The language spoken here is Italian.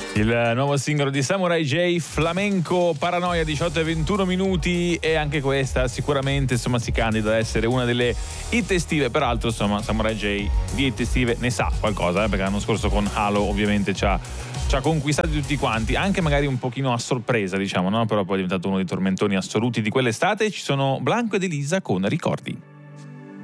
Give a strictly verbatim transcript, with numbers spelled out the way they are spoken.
Il nuovo singolo di Samurai J, Flamenco Paranoia, diciotto e ventuno minuti, e anche questa sicuramente insomma si candida ad essere una delle hit estive. Peraltro insomma Samurai J di hit estive ne sa qualcosa, eh, perché l'anno scorso con Halo ovviamente ci ha, ci ha conquistati tutti quanti, anche magari un pochino a sorpresa, diciamo, no? Però poi è diventato uno dei tormentoni assoluti di quell'estate. Ci sono Blanco ed Elisa con Ricordi.